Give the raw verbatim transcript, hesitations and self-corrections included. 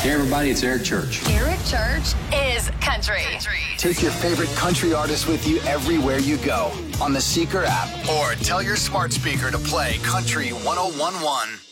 Hey, everybody, it's Eric Church. Eric Church is country. Take your favorite country artist with you everywhere you go on the Seeker app or tell your smart speaker to play Country one oh one one.